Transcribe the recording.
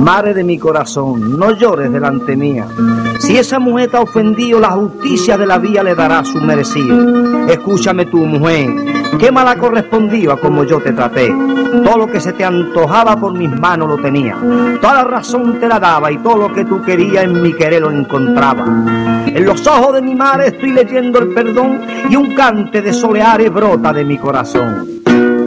Madre de mi corazón, no llores delante mía. Si esa mujer te ha ofendido, la justicia de la vía le dará su merecido. Escúchame tú, mujer, qué mal ha correspondido a como yo te traté. Todo lo que se te antojaba por mis manos lo tenía. Toda la razón te la daba y todo lo que tú querías en mi querer lo encontraba. En los ojos de mi madre estoy leyendo el perdón y un cante de soleares brota de mi corazón.